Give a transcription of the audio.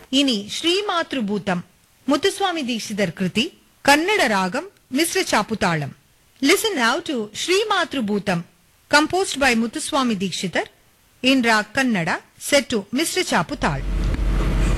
இனி ஸ்ரீமாத்ருபூதம் முத்துசுவாமி தீட்சிதர் கிருதி கன்னட ராகம் மிஸ்ர சாப்புதாளம். Listen now to Srimathrubhutam composed by Muthuswami Dikshithar in Rag Kannada set to Mr. Chaputal.